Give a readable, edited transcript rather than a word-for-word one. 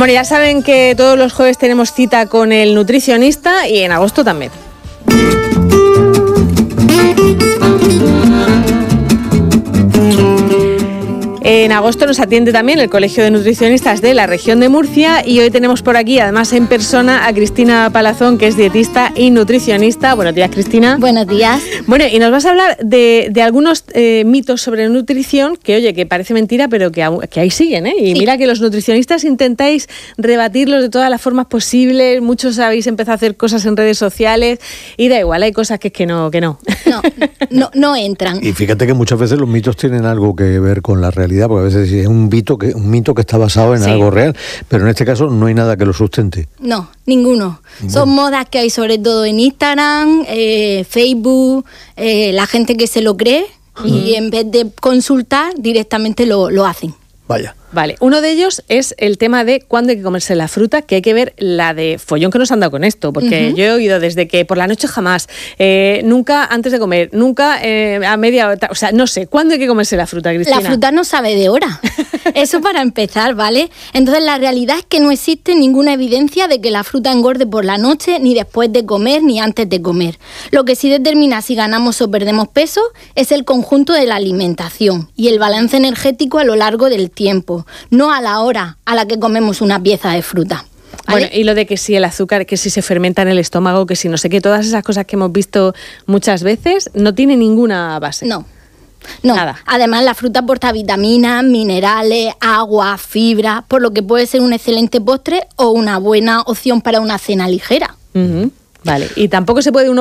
Bueno, ya saben que todos los jueves tenemos cita con el nutricionista y en agosto también. En agosto nos atiende también el Colegio de Nutricionistas de la región de Murcia y hoy tenemos por aquí, además en persona, a Cristina Palazón, que es dietista y nutricionista. Buenos días, Cristina. Buenos días. Bueno, y nos vas a hablar de algunos mitos sobre nutrición que, oye, que parece mentira, pero que ahí siguen, ¿eh? Y sí. Mira que los nutricionistas intentáis rebatirlos de todas las formas posibles. Muchos habéis empezado a hacer cosas en redes sociales y da igual, hay cosas que no. No entran. Y fíjate que muchas veces los mitos tienen algo que ver con la realidad, porque a veces es un mito que está basado en algo real, pero en este caso no hay nada que lo sustente. No, ninguno. Son modas que hay sobre todo en Instagram, Facebook, la gente que se lo cree y en vez de consultar directamente lo hacen. Vaya. Vale, uno de ellos es el tema de cuándo hay que comerse la fruta, que hay que ver la de follón que nos han dado con esto, porque yo he oído desde que por la noche jamás, nunca antes de comer, nunca a media hora, o sea, no sé, ¿cuándo hay que comerse la fruta, Cristina? La fruta no sabe de hora, eso para empezar, ¿vale? Entonces la realidad es que no existe ninguna evidencia de que la fruta engorde por la noche, ni después de comer, ni antes de comer. Lo que sí determina si ganamos o perdemos peso es el conjunto de la alimentación y el balance energético a lo largo del tiempo. No a la hora a la que comemos una pieza de fruta. ¿Vale? Bueno, y lo de que si el azúcar, que si se fermenta en el estómago, que si no sé qué, todas esas cosas que hemos visto muchas veces, no tiene ninguna base. No. Nada. Además, la fruta aporta vitaminas, minerales, agua, fibra, por lo que puede ser un excelente postre o una buena opción para una cena ligera. Vale, y tampoco se puede uno